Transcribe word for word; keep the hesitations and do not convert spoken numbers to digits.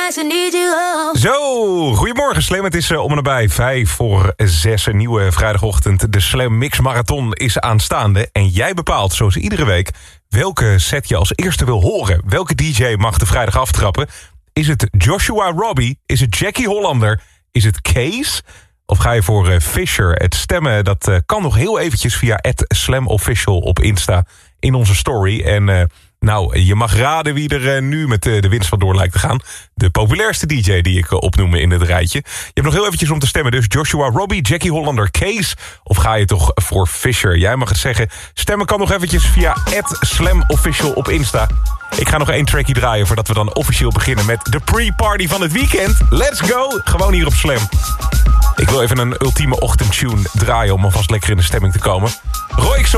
Zo, goedemorgen Slam. Het is uh, om en nabij vijf voor zes. Een nieuwe vrijdagochtend. De Slam Mix Marathon is aanstaande. En jij bepaalt, zoals iedere week, welke set je als eerste wil horen. Welke D J mag de vrijdag aftrappen? Is het Joshua Robbie? Is het Jackie Hollander? Is het Kees? Of ga je voor uh, Fisher? Het stemmen dat uh, kan nog heel eventjes via at slamofficial op Insta in onze story. En uh, nou, je mag raden wie er uh, nu met uh, de winst vandoor lijkt te gaan. De populairste D J die ik uh, opnoem in het rijtje. Je hebt nog heel eventjes om te stemmen. Dus Joshua Robbie, Jackie Hollander, Kees. Of ga je toch voor Fisher? Jij mag het zeggen. Stemmen kan nog eventjes via at slamofficial op Insta. Ik ga nog één trackie draaien voordat we dan officieel beginnen met de pre-party van het weekend. Let's go! Gewoon hier op Slam. Ik wil even een ultieme ochtendtune draaien om alvast lekker in de stemming te komen. Roy